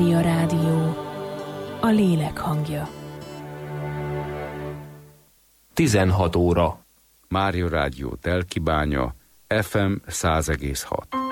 Mária Rádió, a lélek hangja. 16 óra. Mária Rádió Telkibánya, FM 100,6.